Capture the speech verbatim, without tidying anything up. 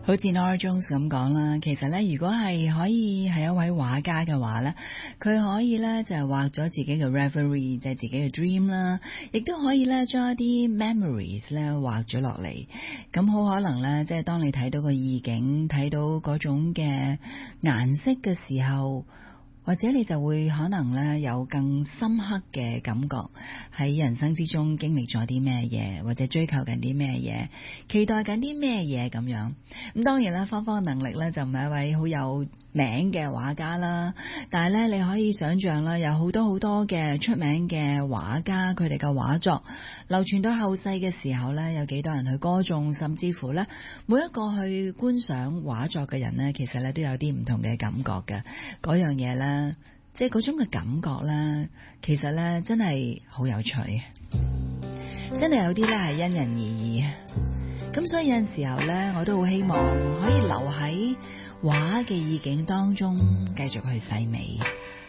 好似 Norah Jones 咁講啦，其實咧，如果係可以係一位畫家嘅話咧，佢可以咧就係畫咗自己嘅 reverie，即係自己嘅 dream 啦，亦都可以咧將一啲 memories 咧畫咗落嚟。咁好可能咧，即係當你睇到個意境，睇到嗰種嘅顏色嘅時候，或者你就會可能咧有更深刻嘅感覺，喺人生之中經歷咗啲咩嘢，或者追求緊啲咩嘢，期待緊啲咩嘢咁樣。咁當然啦，芳芳嘅能力咧就唔係一位好有名嘅畫家啦，但係咧你可以想象啦，有好多好多嘅出名嘅畫家，佢哋嘅畫作流傳到後世嘅時候咧，有幾多人去歌頌，甚至乎咧每一個去觀賞畫作嘅人咧，其實咧都有啲唔同嘅感覺嘅。嗰樣嘢咧，即係嗰種嘅感覺咧，其實咧真係好有趣，真係有啲咧係因人而異。咁所以有陣時候咧，我都好希望可以留喺畫嘅意境當中，繼續去細味。